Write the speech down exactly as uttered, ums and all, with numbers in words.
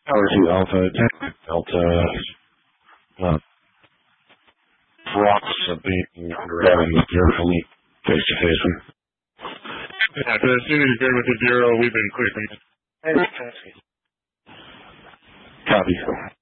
Tower two Alpha, Tank Delta, uh, rocks of being under having carefully face to face with. Yeah, so as soon as you're good with the zero, we've been clear from it. Copy.